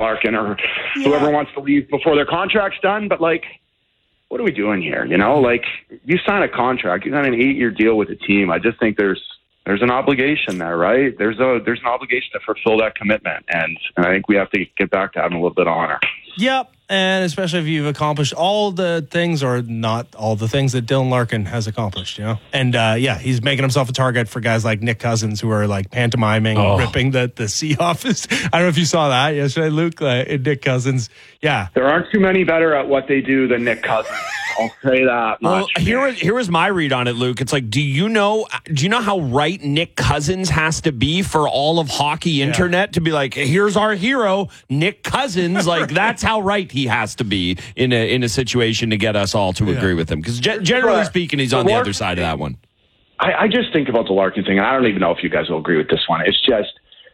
Larkin or whoever wants to leave before their contract's done. But, like, what are we doing here? You know, like, you sign a contract, you sign an 8-year deal with a team. I just think there's an obligation there, right? There's an obligation to fulfill that commitment. And I think we have to get back to having a little bit of honor. Yep. And especially if you've accomplished all the things or not all the things that Dylan Larkin has accomplished, you know? And he's making himself a target for guys like Nick Cousins who are like pantomiming, ripping the C off his. I don't know if you saw that yesterday, Luke, Nick Cousins. Yeah. There aren't too many better at what they do than Nick Cousins. I'll say that much. Well, here was my read on it, Luke. It's like, do you know how right Nick Cousins has to be for all of hockey internet to be like, here's our hero, Nick Cousins? Like, that's how right he has to be in a situation to get us all to agree with him. Because generally speaking, he's on the other side of that one. I just think about the Larkin thing, and I don't even know if you guys will agree with this one. It's just,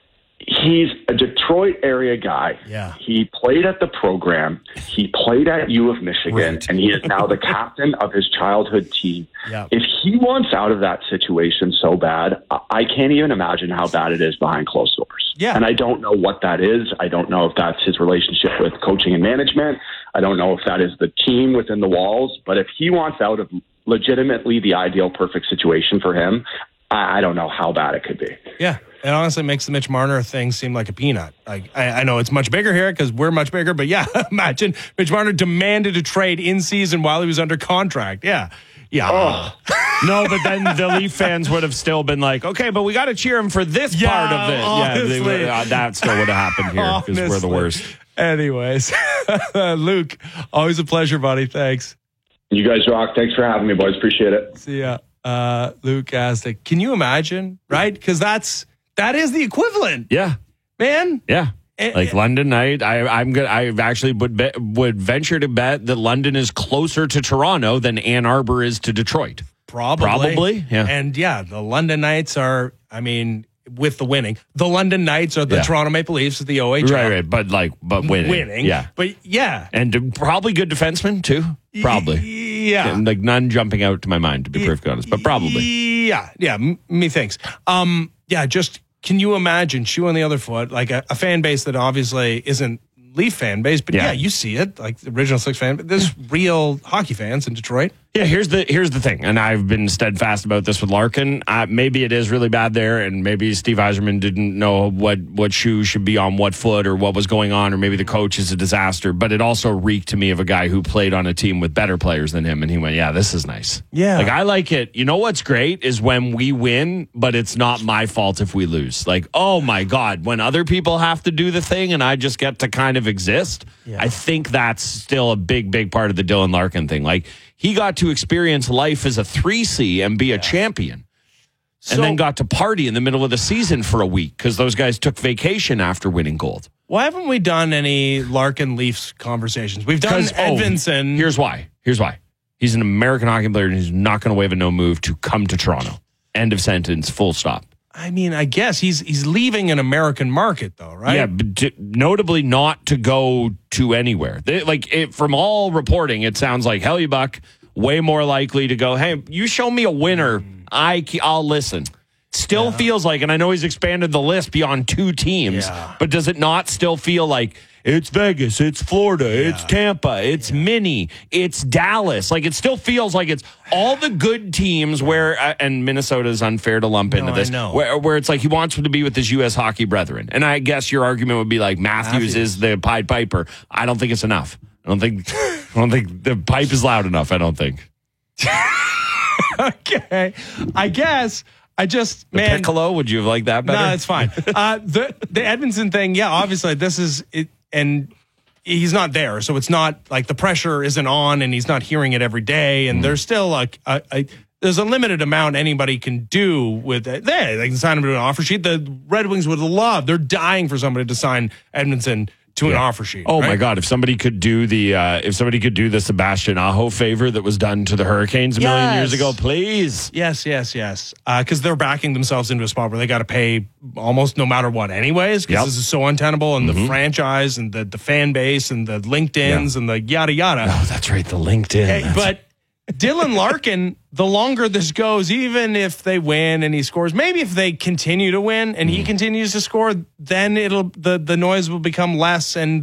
he's a Detroit area guy. Yeah. He played at the program. He played at U of Michigan, and he is now the captain of his childhood team. Yeah. If he wants out of that situation so bad, I can't even imagine how bad it is behind closed doors. Yeah. And I don't know what that is. I don't know if that's his relationship with coaching and management. I don't know if that is the team within the walls. But if he wants out of legitimately the ideal perfect situation for him, I don't know how bad it could be. Yeah. It honestly makes the Mitch Marner thing seem like a peanut. Like, I know it's much bigger here because we're much bigger, but yeah, imagine Mitch Marner demanded a trade in season while he was under contract. Yeah. Yeah. Oh. No, but then the Leaf fans would have still been like, okay, but we got to cheer him for this part of it. Honestly. Yeah, that still would have happened here because we're the worst. Anyways, Luke, always a pleasure, buddy. Thanks. You guys rock. Thanks for having me, boys. Appreciate it. See ya. Luke asked, can you imagine, right? Because that is the equivalent. Yeah. Man. Yeah. Like London night, I actually would venture to bet that London is closer to Toronto than Ann Arbor is to Detroit. Probably. Yeah. And the London Knights are, with the winning, the London Knights are the Toronto Maple Leafs of the OHL. Right. But winning. Yeah. But yeah. And probably good defensemen too. Probably. Yeah. And like none jumping out to my mind, to be perfectly honest, but probably. Yeah. Me thinks. Just can you imagine, shoe on the other foot, like a fan base that obviously isn't Leaf fan base, but you see it, like the original Six fan, but there's real hockey fans in Detroit. Yeah, here's the thing, and I've been steadfast about this with Larkin. Maybe it is really bad there, and maybe Steve Yzerman didn't know what shoe should be on what foot or what was going on, or maybe the coach is a disaster. But it also reeked to me of a guy who played on a team with better players than him, and he went, yeah, this is nice. Yeah. Like, I like it. You know what's great is when we win, but it's not my fault if we lose. Like, oh my God, when other people have to do the thing and I just get to kind of exist, I think that's still a big part of the Dylan Larkin thing. Like, he got to experience life as a 3C and be a champion. And then got to party in the middle of the season for a week because those guys took vacation after winning gold. Why haven't we done any Larkin Leafs conversations? We've done Edvinsson. Here's why. He's an American hockey player and he's not going to waive a no move to come to Toronto. End of sentence, full stop. I guess he's leaving an American market, though, right? Yeah, but notably not to go to anywhere. From all reporting, it sounds like Hellebuyck way more likely to go, hey, you show me a winner, I'll listen. Still feels like, and I know he's expanded the list beyond 2 teams, but does it not still feel like it's Vegas, it's Florida, it's Tampa, it's Minnie, it's Dallas. Like, it still feels like it's all the good teams where, and Minnesota's unfair to lump into this, where it's like he wants to be with his U.S. hockey brethren. And I guess your argument would be like Matthews is the Pied Piper. I don't think it's enough. I don't think the pipe is loud enough, I don't think. Okay. I guess... Piccolo, would you have liked that better? No, it's fine. The Edvinsson thing, obviously this is it, and he's not there, so it's not like the pressure isn't on, and he's not hearing it every day, and there's still there's a limited amount anybody can do with it. They can sign him to an offer sheet. The Red Wings would love; they're dying for somebody to sign Edvinsson to an offer sheet. Oh my God! If somebody could do the Sebastian Aho favor that was done to the Hurricanes a million years ago, please. Yes. Because they're backing themselves into a spot where they got to pay almost no matter what, anyways. Because this is so untenable, and the franchise and the fan base and the LinkedIn's and the yada yada. Oh, that's right, the LinkedIn. But Dylan Larkin, the longer this goes, even if they win and he scores, maybe if they continue to win and he continues to score, then the noise will become less and